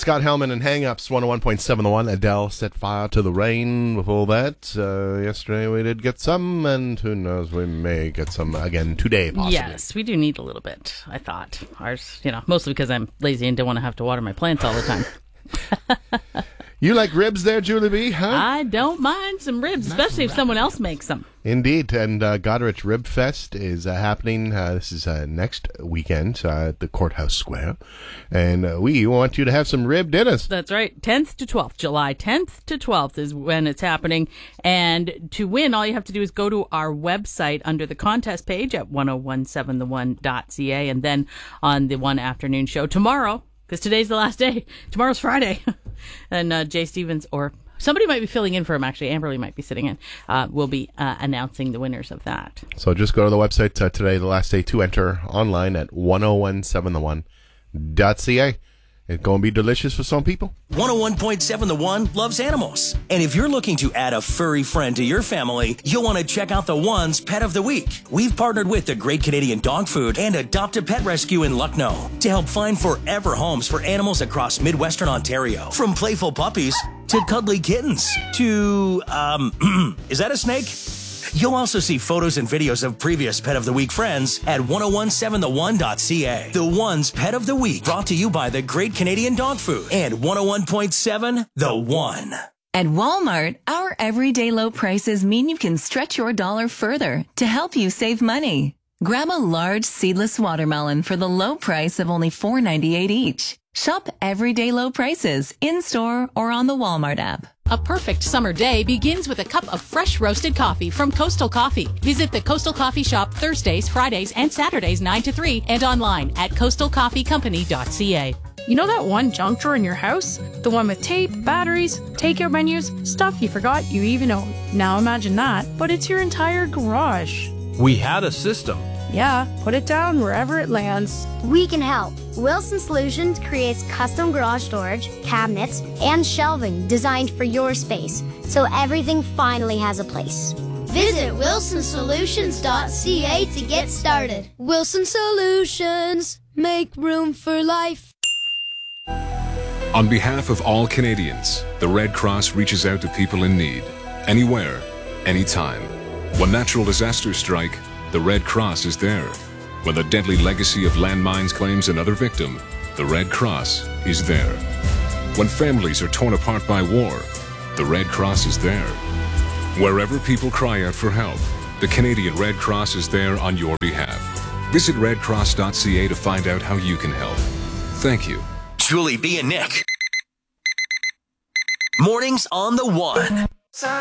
Scott Hellman and Hang-Ups, 101.7 The One. Adele set fire to the rain. Before that, yesterday we did get some, and who knows, we may get some again today, possibly. Yes, we do need a little bit, I thought. Ours, mostly because I'm lazy and don't want to have to water my plants all the time. You like ribs there, Julie B., huh? I don't mind some ribs, especially if someone else makes them. Indeed, and Goderich Rib Fest is happening. This is next weekend at the Courthouse Square, and we want you to have some rib dinners. That's right, 10th to 12th, July 10th to 12th is when it's happening, and to win, all you have to do is go to our website under the contest page at 1017thone.ca, and then on the One Afternoon Show tomorrow, because today's the last day, tomorrow's Friday, and Jay Stevens or somebody might be filling in for him, actually. Amberly might be sitting in. We'll be announcing the winners of that. So just go to the website today, the last day to enter, online at 1017thone.ca. It's going to be delicious for some people. 101.7 The One loves animals. And if you're looking to add a furry friend to your family, you'll want to check out The One's Pet of the Week. We've partnered with the Great Canadian Dog Food and Adopt a Pet Rescue in Lucknow to help find forever homes for animals across Midwestern Ontario. From playful puppies to cuddly kittens to, is that a snake? You'll also see photos and videos of previous Pet of the Week friends at 1017thone.ca. The One's Pet of the Week, brought to you by the Great Canadian Dog Food and 101.7 The One. At Walmart, our everyday low prices mean you can stretch your dollar further to help you save money. Grab a large seedless watermelon for the low price of only $4.98 each. Shop everyday low prices in-store or on the Walmart app. A perfect summer day begins with a cup of fresh roasted coffee from Coastal Coffee. Visit the Coastal Coffee Shop Thursdays, Fridays, and Saturdays 9 to 3 and online at coastalcoffeecompany.ca. You know that one junk drawer in your house? The one with tape, batteries, takeout menus, stuff you forgot you even owned. Now imagine that, but it's your entire garage. We had a system. Yeah, put it down wherever it lands. We can help. Wilson Solutions creates custom garage storage, cabinets, and shelving designed for your space, so everything finally has a place. Visit wilsonsolutions.ca to get started. Wilson Solutions, make room for life. On behalf of all Canadians, the Red Cross reaches out to people in need, anywhere, anytime. When natural disasters strike, the Red Cross is there. When the deadly legacy of landmines claims another victim, the Red Cross is there. When families are torn apart by war, the Red Cross is there. Wherever people cry out for help, the Canadian Red Cross is there on your behalf. Visit redcross.ca to find out how you can help. Thank you. Julie B. and Nick. Mornings on The One.